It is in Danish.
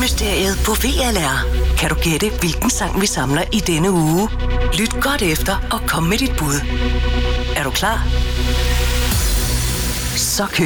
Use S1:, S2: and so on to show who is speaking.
S1: Musikmysteriet på VLR. Kan du gætte, hvilken sang vi samler i denne uge? Lyt godt efter og kom med dit bud. Er du klar? Så kør.